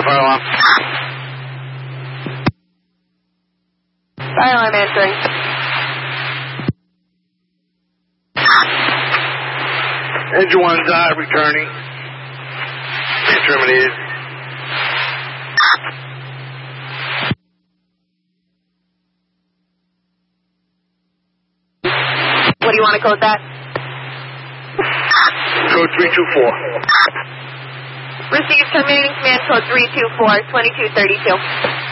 fire alarm. Fire alarm answering. Engine 1's returning. Terminated. What do you want to code that? Code 324. Received terminating command code 324, 2232.